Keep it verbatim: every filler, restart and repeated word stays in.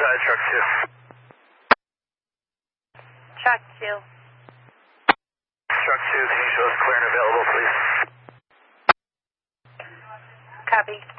side, truck two. Truck two. Truck two, can you show us clear and available, please? Copy.